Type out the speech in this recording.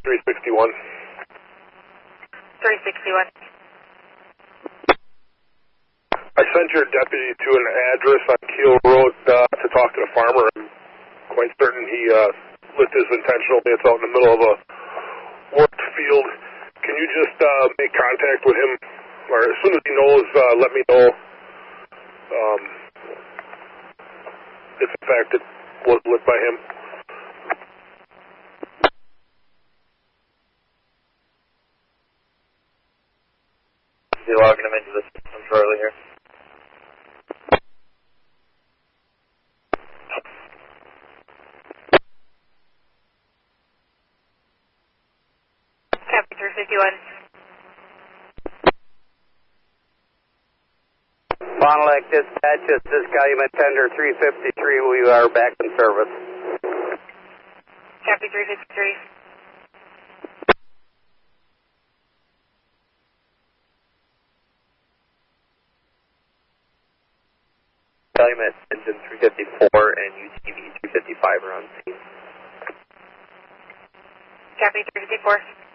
361. 361. I sent your deputy to an address on Keel Road to talk to the farmer. I'm quite certain he lit this intentionally. It's out in the middle of a worked field. Can you just make contact with him? Or as soon as he knows, let me know if in fact it was lit by him. You're logging him into the system shortly here. Copy 351. Fond du Lac Dispatch, this is Calumet Tender 353. We are back in service. Copy 353. Calumet engine 354 and UTV 255 are on scene. Copy 354.